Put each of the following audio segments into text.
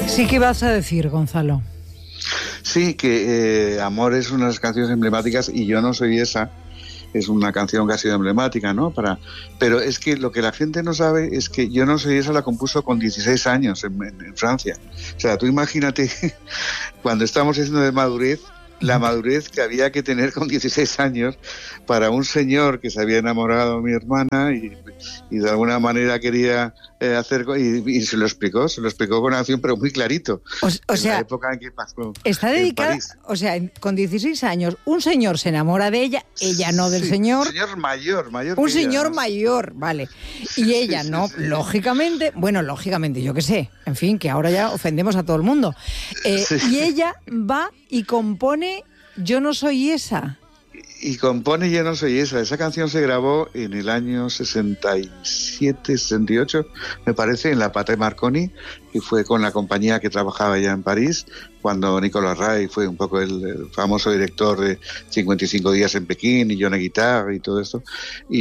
Sí, ¿qué vas a decir, Gonzalo? Sí, que Amor es una de las canciones emblemáticas y Yo no soy esa. Es una canción que ha sido emblemática, ¿no? Pero es que lo que la gente no sabe es que Yo no soy esa la compuso con 16 años en Francia. O sea, tú imagínate cuando estamos diciendo de madurez, la madurez que había que tener con 16 años para un señor que se había enamorado de mi hermana y de alguna manera quería hacer... Y se lo explicó con una canción, pero muy clarito. O sea, la época en que pasó está dedicada, en París. o sea, con 16 años, un señor se enamora de ella no del señor. Un señor mayor. Un señor ella, mayor, vale. Y ella sí, no, sí. Lógicamente, yo qué sé, en fin, que ahora ya ofendemos a todo el mundo. Y ella va y compone Yo no soy esa. Y compone Yo no soy esa. Esa canción se grabó en el año 67, 68, me parece, en la Pathé Marconi, que fue con la compañía que trabajaba ya en París, cuando Nicolas Ray fue un poco el famoso director de 55 días en Pekín y Johnny Guitar y todo esto.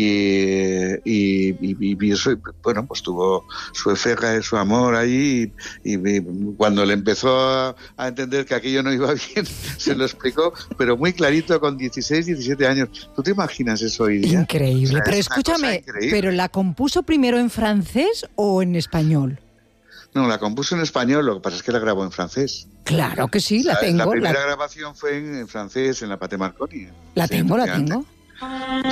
Y eso, bueno, pues tuvo su efega, su amor ahí, y cuando le empezó a entender que aquello no iba bien, se lo explicó, pero muy clarito, con 16, 17 años. ¿Tú te imaginas eso hoy día? Increíble. O sea, pero escúchame, ¿pero la compuso primero en francés o en español? No, la compuso en español, lo que pasa es que la grabó en francés. Claro que sí, la tengo. La primera grabación fue en francés, en la Pathé Marconi. La tengo.